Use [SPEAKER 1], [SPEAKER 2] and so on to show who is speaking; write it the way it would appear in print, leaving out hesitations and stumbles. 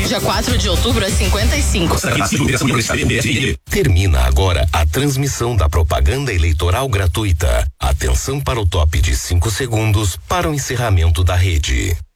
[SPEAKER 1] Dia 4 de outubro é 55.
[SPEAKER 2] Termina agora a transmissão da propaganda eleitoral gratuita. Atenção para o top de 5 segundos para o encerramento da rede.